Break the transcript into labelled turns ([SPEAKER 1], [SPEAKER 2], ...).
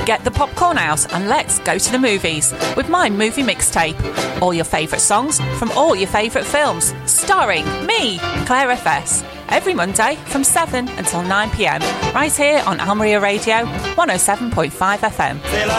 [SPEAKER 1] Get the popcorn out and let's go to the movies with my movie mixtape. All your favourite songs from all your favourite films, starring me, Claire FS. Every Monday from 7 until 9 p.m, right here on Almeria Radio 107.5 FM.